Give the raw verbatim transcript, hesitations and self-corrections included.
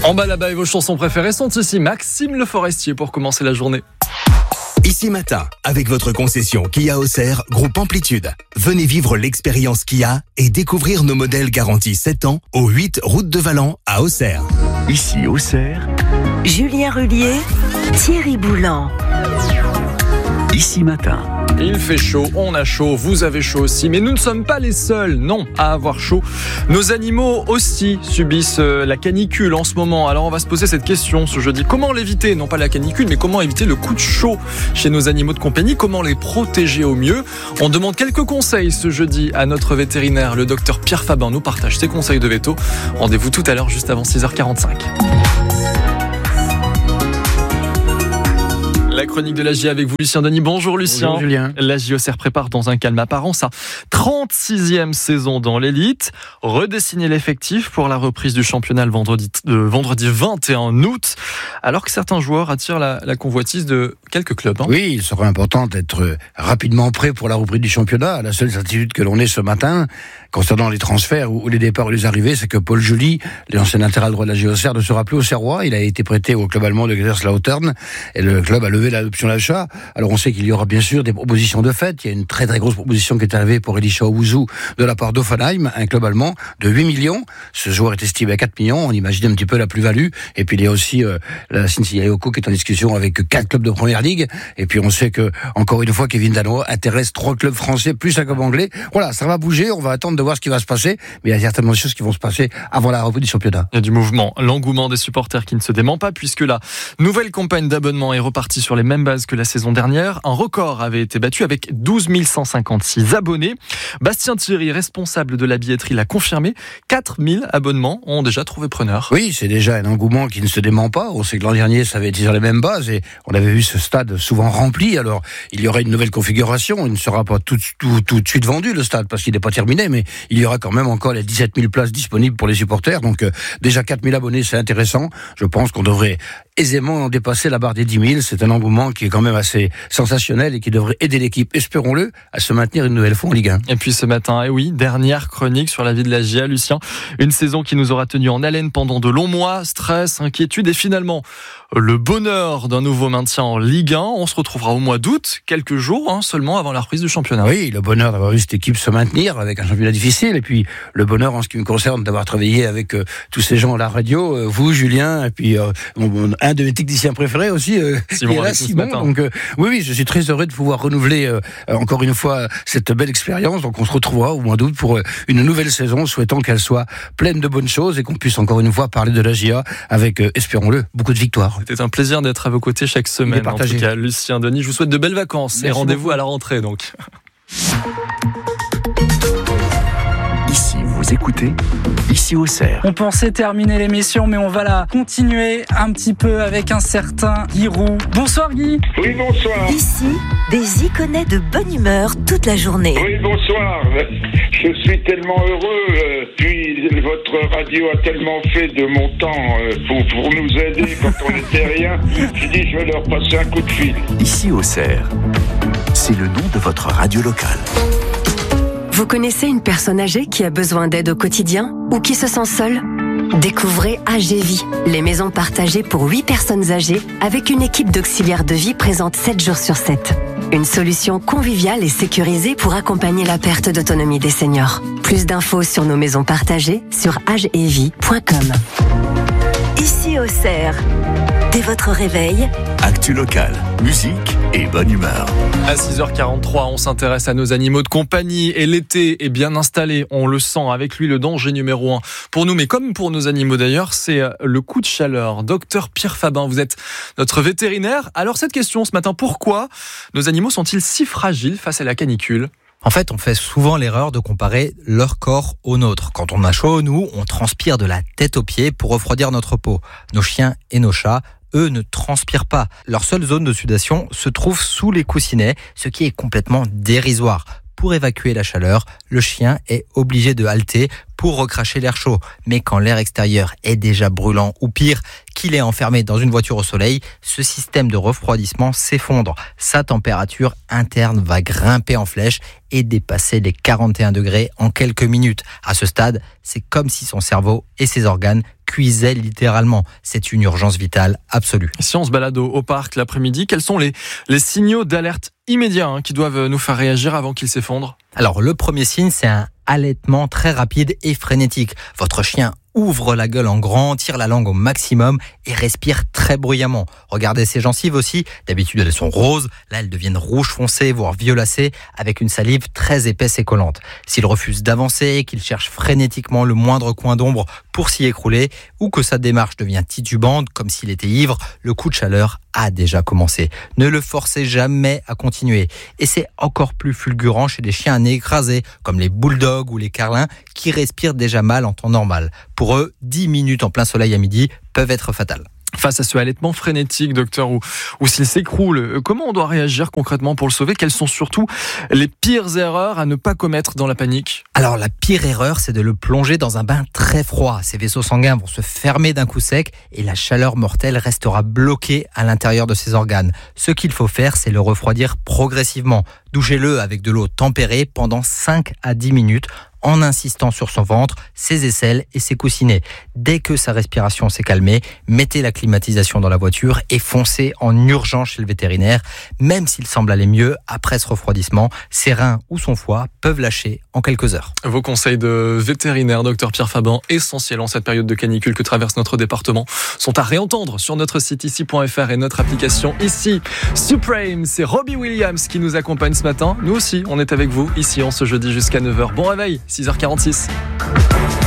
En bas là-bas et vos chansons préférées sont ici. Maxime Le Forestier pour commencer la journée. Ici Matin, avec votre concession Kia Auxerre, groupe Amplitude. Venez vivre l'expérience Kia et découvrir nos modèles garantis sept ans au huit route de Valent à Auxerre. Ici Auxerre, Julien Rullier, Thierry Boulan. Ici Matin. Il fait chaud, on a chaud, vous avez chaud aussi, mais nous ne sommes pas les seuls, non, à avoir chaud. Nos animaux aussi subissent la canicule en ce moment. Alors on va se poser cette question ce jeudi. Comment l'éviter ? Non pas la canicule, mais comment éviter le coup de chaud chez nos animaux de compagnie ? Comment les protéger au mieux ? On demande quelques conseils ce jeudi à notre vétérinaire, le docteur Pierre Fabin nous partage ses conseils de veto. Rendez-vous tout à l'heure, juste avant six heures quarante-cinq. La chronique de l'A J avec vous, Lucien Denis. Bonjour Lucien. Bonjour Julien. L'A J Auxerre prépare dans un calme apparent sa trente-sixième saison dans l'élite. Redessiner l'effectif pour la reprise du championnat le vendredi, euh, vendredi vingt et un août. Alors que certains joueurs attirent la, la convoitise de quelques clubs. Hein. Oui, il sera important d'être rapidement prêt pour la reprise du championnat. La seule certitude que l'on ait ce matin, concernant les transferts ou les départs ou les arrivées, c'est que Paul Joly, l'ancien latéral droit de l'A J Auxerre, ne sera plus au Auxerrois. Il a été prêté au club allemand de Kaiserslautern et le club a levé l'option d'achat. Alors on sait qu'il y aura bien sûr des propositions de fait. Il y a une très très grosse proposition qui est arrivée pour Elisha Owusu de la part d'Offenheim, un club allemand de huit millions. Ce joueur est estimé à quatre millions. On imagine un petit peu la plus-value. Et puis il y a aussi euh, la Cincy Ayoko qui est en discussion avec quatre clubs de première ligue. Et puis on sait que, encore une fois, Kevin Danois intéresse trois clubs français plus un club anglais. Voilà, ça va bouger. On va attendre de voir ce qui va se passer. Mais il y a certainement des choses qui vont se passer avant la reprise du championnat. Il y a du mouvement, l'engouement des supporters qui ne se dément pas puisque la nouvelle campagne d'abonnement est repartie sur les mêmes bases que la saison dernière. Un record avait été battu avec douze mille cent cinquante-six abonnés. Bastien Thierry, responsable de la billetterie, l'a confirmé. quatre mille abonnements ont déjà trouvé preneur. Oui, c'est déjà un engouement qui ne se dément pas. On sait que l'an dernier, ça avait été sur les mêmes bases et on avait vu ce stade souvent rempli. Alors, il y aura une nouvelle configuration. Il ne sera pas tout, tout, tout de suite vendu, le stade, parce qu'il n'est pas terminé, mais il y aura quand même encore les dix-sept mille places disponibles pour les supporters. Donc, euh, déjà quatre mille abonnés, c'est intéressant. Je pense qu'on devrait aisément dépasser la barre des dix mille. C'est un engouement qui est quand même assez sensationnel et qui devrait aider l'équipe, espérons-le, à se maintenir une nouvelle fois en Ligue un. Et puis ce matin, eh oui, dernière chronique sur la vie de la J A, Lucien. Une saison qui nous aura tenu en haleine pendant de longs mois, stress, inquiétude et finalement le bonheur d'un nouveau maintien en Ligue un. On se retrouvera au mois d'août, quelques jours hein, seulement avant la reprise du championnat. Oui, le bonheur d'avoir vu cette équipe se maintenir avec un championnat difficile et puis le bonheur en ce qui me concerne d'avoir travaillé avec euh, tous ces gens à la radio, euh, vous Julien et puis euh, on, un de mes techniciens préférés aussi, euh, Simon, qui est là, Simon. Donc euh, oui, oui, je suis très heureux de pouvoir renouveler euh, encore une fois cette belle expérience. Donc on se retrouvera au mois d'août pour euh, une nouvelle saison, souhaitant qu'elle soit pleine de bonnes choses et qu'on puisse encore une fois parler de la J A avec, euh, espérons-le, beaucoup de victoires. C'était un plaisir d'être à vos côtés chaque semaine. En tout cas, Lucien Denis, je vous souhaite de belles vacances. Merci et rendez-vous beaucoup. À la rentrée donc. Ici, vous écoutez Ici Auxerre. On pensait terminer l'émission, mais on va la continuer un petit peu avec un certain Guy Roux. Bonsoir Guy. Oui, bonsoir. Ici, des iconais de bonne humeur toute la journée. Oui, bonsoir. Je suis tellement heureux. Euh, puis votre radio a tellement fait de mon temps euh, pour, pour nous aider quand on n'était rien. J'ai dit, je vais leur passer un coup de fil. Ici Auxerre, c'est le nom de votre radio locale. Vous connaissez une personne âgée qui a besoin d'aide au quotidien ou qui se sent seule ? Découvrez A G Vie, les maisons partagées pour huit personnes âgées avec une équipe d'auxiliaires de vie présente sept jours sur sept. Une solution conviviale et sécurisée pour accompagner la perte d'autonomie des seniors. Plus d'infos sur nos maisons partagées sur age et vie point com. Ici Auxerre, dès votre réveil, actu locale, musique et bonne humeur. À six heures quarante-trois, on s'intéresse à nos animaux de compagnie et l'été est bien installé, on le sent, avec lui le danger numéro un pour nous, mais comme pour nos animaux d'ailleurs, c'est le coup de chaleur. Docteur Pierre Fabin, vous êtes notre vétérinaire. Alors cette question ce matin, pourquoi nos animaux sont-ils si fragiles face à la canicule ? En fait, on fait souvent l'erreur de comparer leur corps au nôtre. Quand on a chaud, nous, on transpire de la tête aux pieds pour refroidir notre peau. Nos chiens et nos chats, eux, ne transpirent pas. Leur seule zone de sudation se trouve sous les coussinets, ce qui est complètement dérisoire. Pour évacuer la chaleur, le chien est obligé de halter pour recracher l'air chaud. Mais quand l'air extérieur est déjà brûlant ou pire, qu'il est enfermé dans une voiture au soleil, ce système de refroidissement s'effondre. Sa température interne va grimper en flèche et dépasser les quarante et un degrés en quelques minutes. À ce stade, c'est comme si son cerveau et ses organes cuisaient littéralement. C'est une urgence vitale absolue. Si on se balade au, au parc l'après-midi, quels sont les, les signaux d'alerte immédiats hein, qui doivent nous faire réagir avant qu'il s'effondre ? Alors, le premier signe, c'est un halètement très rapide et frénétique. Votre chien ouvre la gueule en grand, tire la langue au maximum et respire très bruyamment. Regardez ses gencives aussi. D'habitude, elles sont roses. Là, elles deviennent rouge foncé, voire violacées, avec une salive très épaisse et collante. S'il refuse d'avancer, qu'il cherche frénétiquement le moindre coin d'ombre pour s'y écrouler, ou que sa démarche devient titubante, comme s'il était ivre, le coup de chaleur a déjà commencé. Ne le forcez jamais à continuer. Et c'est encore plus fulgurant chez les chiens à nez écrasé, comme les bulldogs ou les carlins, qui respirent déjà mal en temps normal. Pour eux, dix minutes en plein soleil à midi peuvent être fatales. Face à ce halètement frénétique, docteur, ou, ou s'il s'écroule, comment on doit réagir concrètement pour le sauver ? Quelles sont surtout les pires erreurs à ne pas commettre dans la panique ? Alors la pire erreur, c'est de le plonger dans un bain très froid. Ses vaisseaux sanguins vont se fermer d'un coup sec et la chaleur mortelle restera bloquée à l'intérieur de ses organes. Ce qu'il faut faire, c'est le refroidir progressivement. Douchez-le avec de l'eau tempérée pendant cinq à dix minutes en insistant sur son ventre, ses aisselles et ses coussinets. Dès que sa respiration s'est calmée, mettez la climatisation dans la voiture et foncez en urgence chez le vétérinaire. Même s'il semble aller mieux après ce refroidissement, ses reins ou son foie peuvent lâcher en quelques heures. Vos conseils de vétérinaire, docteur Pierre Faban, essentiels en cette période de canicule que traverse notre département, sont à réentendre sur notre site ici point f r et notre application ici. Supreme, c'est Robbie Williams qui nous accompagne ce matin. Nous aussi, on est avec vous ici en ce jeudi jusqu'à neuf heures. Bon réveil, six heures quarante-six.